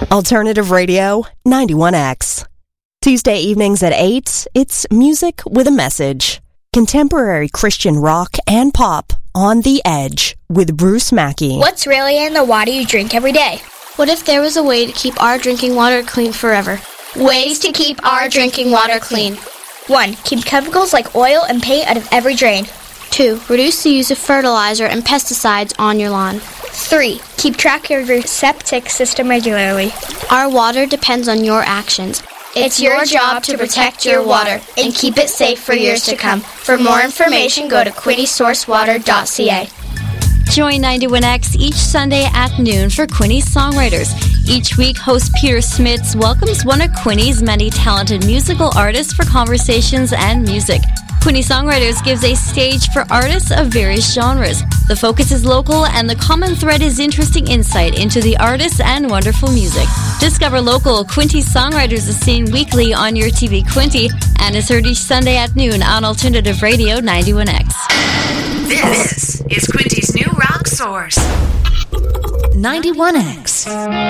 Alternative Radio 91X. Tuesday evenings at 8, it's Music with a Message. Contemporary Christian rock and pop on the edge with Bruce Mackey. What's really in the water you drink every day? What if there was a way to keep our drinking water clean forever? Ways to keep our drinking water clean. 1. Keep chemicals like oil and paint out of every drain. 2. Reduce the use of fertilizer and pesticides on your lawn. 3. Keep track of your septic system regularly. Our water depends on your actions. It's your job to protect your water and keep it safe for years to come. For more information, go to quinnysourcewater.ca. Join 91X each Sunday at noon for Quinny's Songwriters. Each week, host Peter Smits welcomes one of Quinny's many talented musical artists for conversations and music. Quinny Songwriters gives a stage for artists of various genres. The focus is local, and the common thread is interesting insight into the artists and wonderful music. Discover local Quinty Songwriters is seen weekly on your TV Quinty and is heard each Sunday at noon on Alternative Radio 91X. This is Quinty's new rock source. 91X.